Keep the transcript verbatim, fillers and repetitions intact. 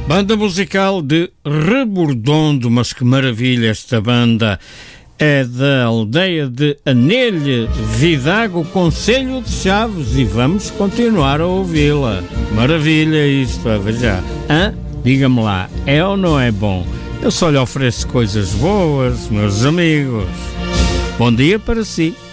Banda musical de Rebordondo, mas que maravilha esta banda. É da aldeia de Anelha, Vidago, Concelho de Chaves, e vamos continuar a ouvi-la. Maravilha isto, veja. Hã? Diga-me lá, é ou não é bom? Eu só lhe ofereço coisas boas, meus amigos. Bom dia para si.